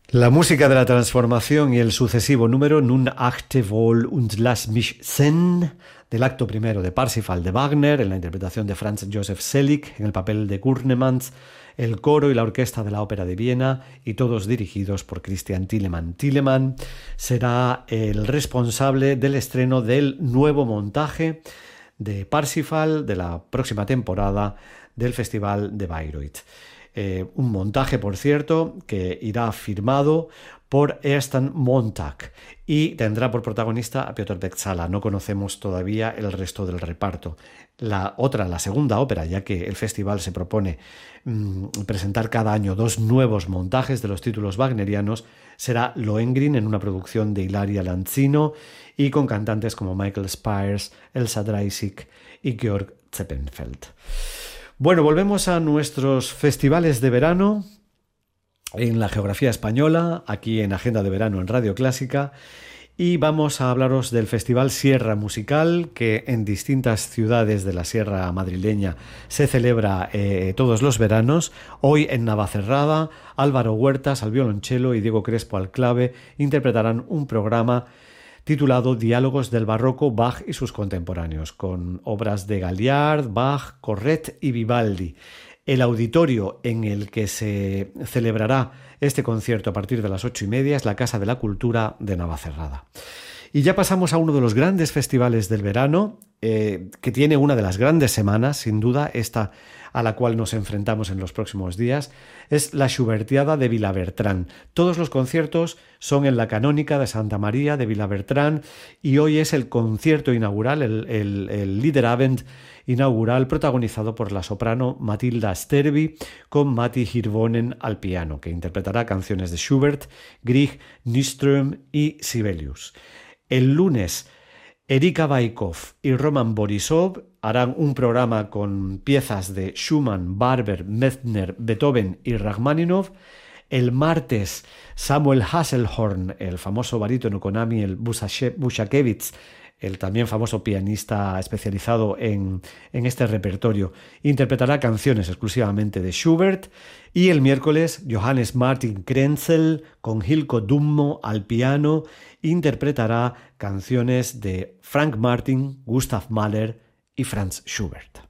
La música de la transformación y el sucesivo número Nun achte wohl und lass mich sehen del acto primero de Parsifal de Wagner en la interpretación de Franz Josef Selig en el papel de Gurnemanz, el coro y la orquesta de la Ópera de Viena y todos dirigidos por Christian Thielemann. Thielemann será el responsable del estreno del nuevo montaje de Parsifal de la próxima temporada del Festival de Bayreuth. Un montaje, por cierto, que irá firmado por Ersten Montag y tendrá por protagonista a Piotr Beczala. No conocemos todavía el resto del reparto. La segunda ópera, ya que el festival se propone presentar cada año dos nuevos montajes de los títulos wagnerianos, será Lohengrin en una producción de Ilaria Lanzino y con cantantes como Michael Spires, Elsa Dreisig y Georg Zeppenfeld. Bueno, volvemos a nuestros festivales de verano en la geografía española, aquí en Agenda de Verano en Radio Clásica, y vamos a hablaros del Festival Sierra Musical, que en distintas ciudades de la Sierra madrileña se celebra todos los veranos. Hoy en Navacerrada, Álvaro Huertas al violonchelo y Diego Crespo al clave interpretarán un programa titulado Diálogos del Barroco, Bach y sus contemporáneos, con obras de Galliard, Bach, Corret y Vivaldi. El auditorio en el que se celebrará este concierto a partir de las 8:30 es la Casa de la Cultura de Navacerrada. Y ya pasamos a uno de los grandes festivales del verano, que tiene una de las grandes semanas, sin duda, esta a la cual nos enfrentamos en los próximos días, es la Schubertiada de Villabertrán. Todos los conciertos son en la Canónica de Santa María de Villabertrán y hoy es el concierto inaugural, el Liederabend inaugural, protagonizado por la soprano Matilda Sterby con Matti Hirvonen al piano, que interpretará canciones de Schubert, Grieg, Nyström y Sibelius. El lunes, Erika Baikov y Roman Borisov harán un programa con piezas de Schumann, Barber, Mezner, Beethoven y Rachmaninoff. El martes, Samuel Hasselhorn, el famoso barítono con Amiel Bushakevich, el también famoso pianista especializado en este repertorio, interpretará canciones exclusivamente de Schubert. Y el miércoles, Johannes Martin Krenzel con Hilko Dummo al piano interpretará canciones de Frank Martin, Gustav Mahler y Franz Schubert.